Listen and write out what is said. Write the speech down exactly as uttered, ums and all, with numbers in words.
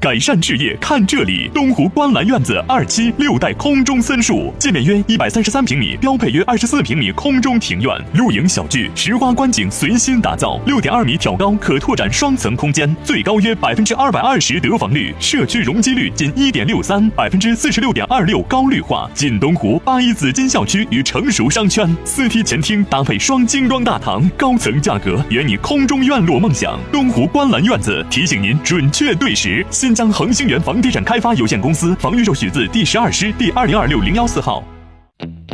改善置业看这里。东湖观澜院子二期六代空中森墅，界面约一百三十三平米，标配约二十四平米空中庭院，露营小聚，石花观景随心打造，六点二米挑高，可拓展双层空间，最高约百分之二百二十得房率，社区容积率仅一点六三，百分之四十六点二六高绿化，近东湖八一紫金校区与成熟商圈，四梯前厅搭配双精装大堂，高层价格圆你空中院落梦想。东湖观澜院子提醒您准确对时。新疆恒星源房地产开发有限公司房预售许字第十二师第二零二六零幺四号。